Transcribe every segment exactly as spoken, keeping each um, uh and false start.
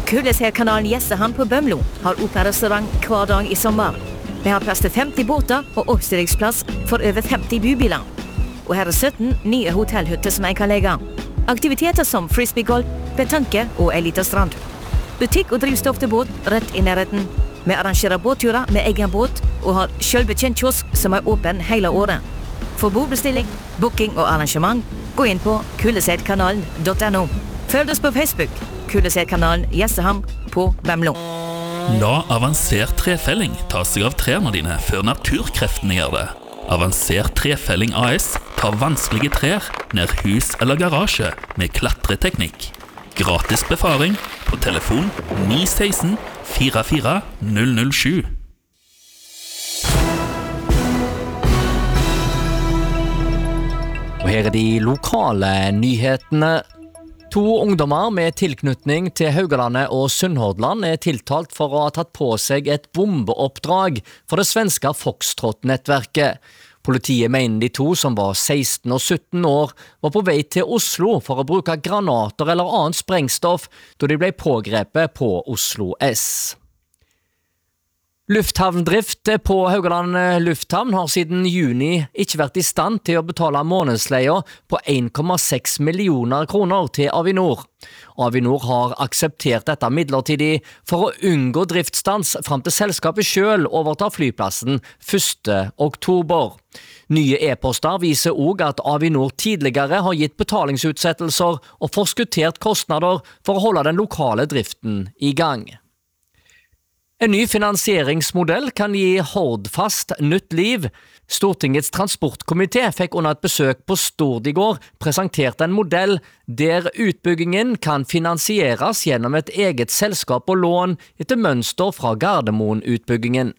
Kulleseerkanalen Jessehand på Bømlo har operarestaurant hver dag i sommer. Vi har plass til femti båter og oppstillingsplass for over femti bybiler. Og her er sytten nye hotellhytter som jeg kan legge. Aktiviteter som frisbeegolf, petanque og en liten strand. Butikk og drivstoff til båt rett i nærheten. Vi arrangerer båtturer med egen båt og har selvbetjent kiosk som er åpen hele året. For bordbestilling, booking og arrangement, gå inn på kulleseerkanalen punktum no. Følg oss på Facebook, Kulleseerkanalen Jessehand på Bømlo. La avansert trefelling ta seg av trærne dine før naturkreftene gjør det. Avansert trefelling A S tar vanskelige trær ned hus eller garasje med klatreteknikk. Gratis befaring på telefon ni ett seks fire fire null null sju. Og her er de lokale nyhetene. To ungdommer med tilknytning til Haugalandet og Sunnhordland er tiltalt for å ha tatt på seg et bombeoppdrag for det svenske Foxtrot-nettverket. Politiet mener de to, som var seksten og sytten år, var på vei til Oslo for å bruke granater eller annet sprengstoff da de ble pågrepet på Oslo S. Lufthavndrift på Haugaland lufthavn har siden juni ikke vært i stand til å betale månedsleia på en komma seks millioner kroner til Avinor. Avinor har akseptert dette midlertidig for å unngå driftsstans fram til selskapet selv overtar flyplassen første oktober. Nye e-poster viser også at Avinor tidligere har gitt betalingsutsettelser og forskuttert kostnader for å holde den lokale driften i gang. En ny finansieringsmodell kan gi Hordfast nytt liv. Stortingets transportkomité fikk under et besøk på Stord i går presentert en modell der utbyggingen kan finansieres gjennom et eget selskap og lån etter mønster fra Gardermoen-utbyggingen.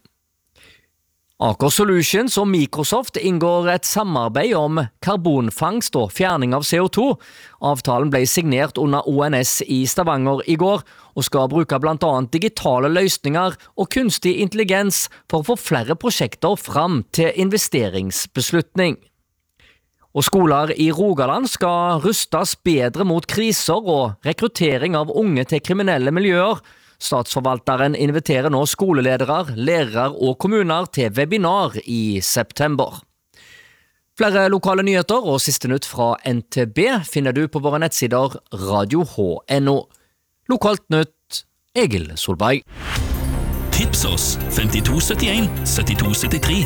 Aker Solutions og Microsoft inngår et samarbeid om karbonfangst og fjerning av C O to. Avtalen ble signert under O N S i Stavanger i går, og skal bruke blant annet digitale løsninger og kunstig intelligens for å få flere prosjekter fram til investeringsbeslutning. Og skoler i Rogaland skal rustes bedre mot kriser og rekruttering av unge til kriminelle miljøer. Statsforvalteren inviterer nå skoleledere, lærere og kommuner til webinar i september. Flere lokale nyheter og siste nytt fra N T B finner du på våre nettsider radio H punktum no. Lokalt nytt, Egil Solberg. Tips oss femtito syttien syttito syttitre.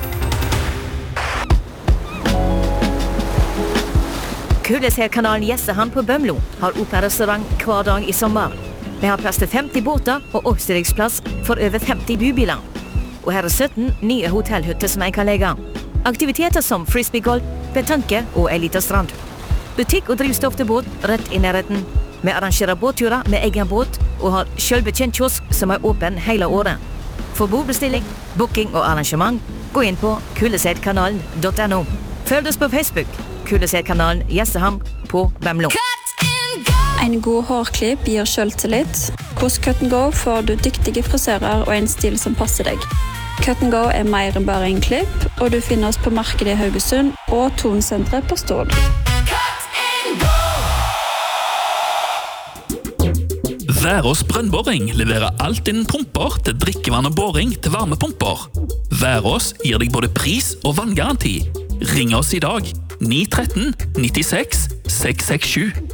Kulleseerkanalen Jessehand på Bømlo har operarestaurant hver dag i sommer. Vi har plass til femti båter og oppstillingsplass for over femti bybiler. Og her er sytten nye hotellhytter som jeg kan legge. Aktiviteter som frisbeegolf, petanque og en liten strand. Butikk og drivstoff til båt rett i nærheten. Vi arrangerer båtturer med egen båt og har selvbetjent kiosk som er åpen hele året. For bordbestilling, booking og arrangement, gå inn på kulleseerkanalen punktum no. Følg oss på Facebook, Kulleseerkanalen Jessehand på Bømlo. En god hårklipp gir selvtillit. Hos Cut and Go får du dyktige frisører og en stil som passer deg. Cut and Go er mer enn bare en klipp, og du finner oss på markedet i Haugesund og Tonsenteret på Stord. Værås brønnboring leverer alt innen pumper til drikkevann og boring til varmepumper. Værås gir deg både pris og vanngaranti. Ring oss i dag ni ett tre nittiseks seks seks sju.